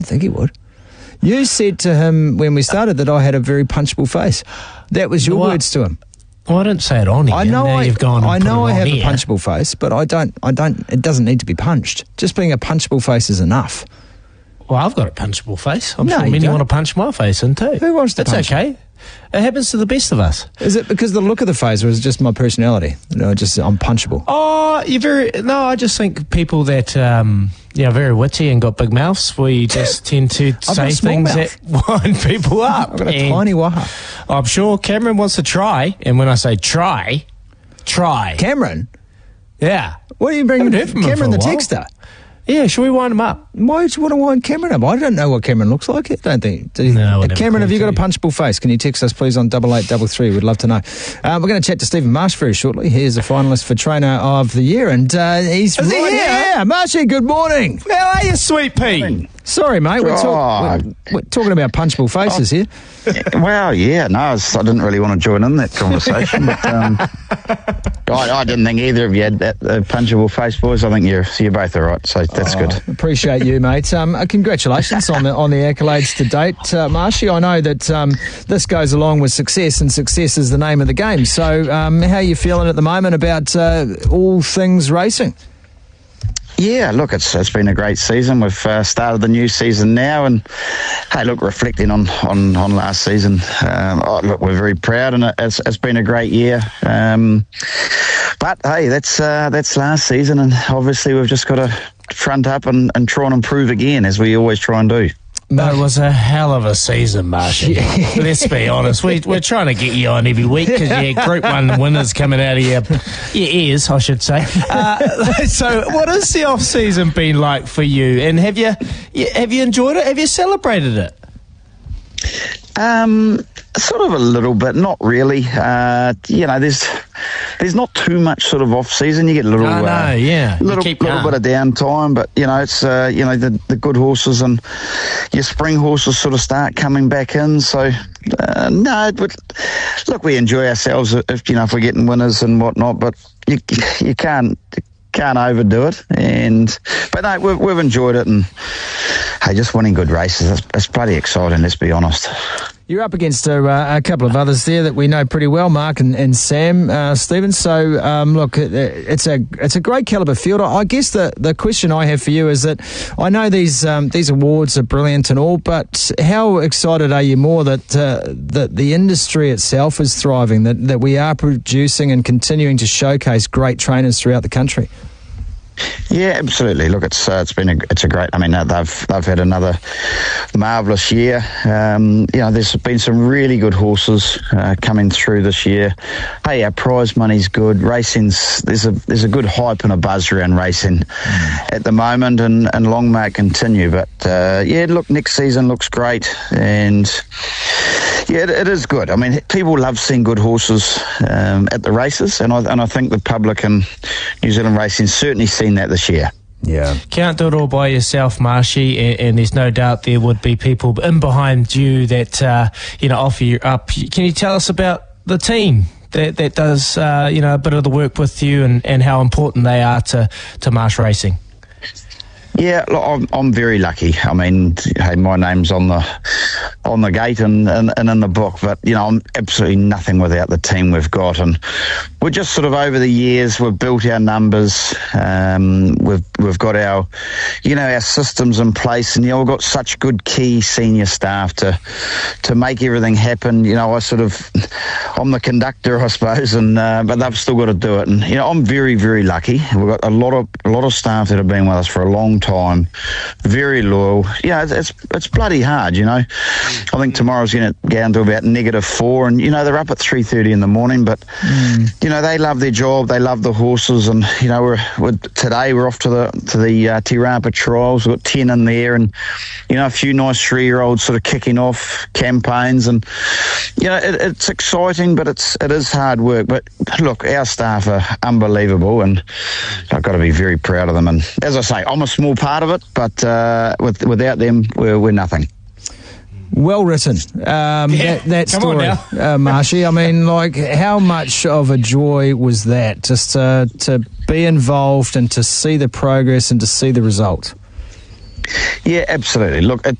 I think he would. You said to him when we started that I had a very punchable face. That was your words to him. Well, I didn't say it on here. I know you've gone and I know I have here. a punchable face, but I don't. It doesn't need to be punched. Just being a punchable face is enough. Well, I've got a punchable face. I'm No, sure you many don't. want to punch my face in too. Who wants to It's punch okay. It happens to the best of us. Is it because of the look of the face, or is it just my personality? I'm punchable. Oh, I just think people that are very witty and got big mouths, we just tend to got say a small things mouth. that wind people up. I've got a And tiny waha. I'm sure Cameron wants to try, and when I say try. Cameron? Yeah. What are you bringing? Haven't heard from him Cameron for the a while. texter? Yeah, shall we wind him up? Why would you want to wind Cameron up? I don't know what Cameron looks like. I don't think. No, I never Cameron, have you got a called punchable face? Can you text us, please, on 8833? We'd love to know. We're going to chat to Stephen Marsh very shortly. He is a finalist for Trainer of the Year, and he's Is he right here? Yeah, Marshy, good morning. How are you, sweet pea? Sorry, mate. We're talking about punchable faces here. Well, yeah, no, I didn't really want to join in that conversation, but I didn't think either of you had that punchable face, boys. I think you're both all right, so that's good. Appreciate you, mate. Congratulations on the accolades to date, Marshy. I know that this goes along with success, and success is the name of the game. So, how are you feeling at the moment about all things racing? Yeah, look, it's been a great season. We've started the new season now, and hey, look, reflecting on last season, look, we're very proud, and it's been a great year. But hey, that's last season, and obviously we've just got to front up and try and improve again, as we always try and do. It was a hell of a season, Marshy. Let's be honest. We're trying to get you on every week because Group 1 winners coming out of your ears, I should say. So what has the off-season been like for you? And have you enjoyed it? Have you celebrated it? Sort of a little bit, not really. There's not too much sort of off season. You get a little, little bit of downtime, but it's the good horses and your spring horses sort of start coming back in. So but look, we enjoy ourselves if we're getting winners and whatnot, but you can't overdo it. But no, we've enjoyed it, and hey, just winning good races, it's bloody exciting, let's be honest. You're up against a couple of others there that we know pretty well, Mark and Sam Stevens. So, look, it's a great calibre field. I guess the question I have for you is that I know these awards are brilliant and all, but how excited are you more that the industry itself is thriving, that we are producing and continuing to showcase great trainers throughout the country? Yeah, absolutely. Look, it's a great. I mean, they've had another marvellous year. There's been some really good horses coming through this year. Hey, our prize money's good. Racing's there's a good hype and a buzz around racing at the moment, and long may it continue. But look, next season looks great, and yeah, it is good. I mean, people love seeing good horses at the races, and I think the public and New Zealand racing certainly seen that this year. Yeah. Can't do it all by yourself, Marshy, and there's no doubt there would be people in behind you that offer you up. Can you tell us about the team that does a bit of the work with you, and how important they are to Marsh Racing? Yeah, look, I'm very lucky. I mean, hey, my name's on the gate and in the book, but I'm absolutely nothing without the team we've got, and we're just sort of over the years we've built our numbers. We've got our our systems in place, and we've got such good key senior staff to make everything happen. I'm the conductor, I suppose, and but they've still got to do it, and I'm very, very lucky. We've got a lot of staff that have been with us for a long time, very loyal. It's bloody hard. I think tomorrow's going to go down to about -4, and they're up at 3:30 in the morning, but they love their job, they love the horses, and today we're off to the Te Rapa trials. We've got 10 in there, and a few nice 3-year-olds sort of kicking off campaigns, and it's exciting, but it is hard work. But look, our staff are unbelievable, and I've got to be very proud of them. And as I say, I'm a small part of it, but without them, we're nothing. Well written. That story, Marshy. I mean, how much of a joy was that, just to be involved and to see the progress and to see the result? Yeah, absolutely. Look,